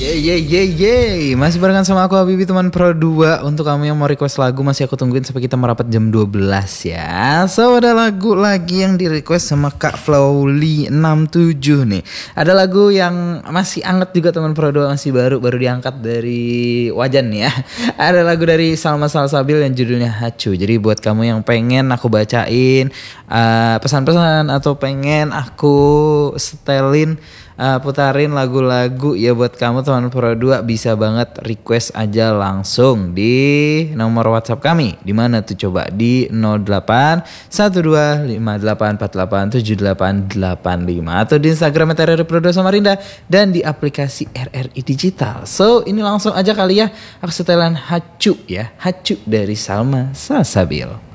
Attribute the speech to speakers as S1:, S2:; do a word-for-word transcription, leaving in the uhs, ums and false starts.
S1: Yeay yeay yeay yeay. Masih barengan sama aku Habibi teman Pro dua. Untuk kamu yang mau request lagu masih aku tungguin sampai kita merapat jam dua belas ya. So ada lagu lagi yang di request sama Kak Flowly enam tujuh nih. Ada lagu yang masih anget juga teman Pro dua, masih baru baru diangkat dari wajan nih ya. Ada lagu dari Salma Salsabil yang judulnya Hacu. Jadi buat kamu yang pengen aku bacain uh, pesan-pesan atau pengen aku setelin Uh, putarin lagu-lagu ya buat kamu teman Pro dua, bisa banget request aja langsung di nomor WhatsApp kami. Di mana tuh coba? Di nol delapan satu dua lima delapan empat delapan tujuh delapan delapan lima atau di Instagram R R I Pro dua Samarinda dan di aplikasi R R I Digital. So ini langsung aja kali ya aku setelan Hacu ya. Hacu dari Salma Salsabil.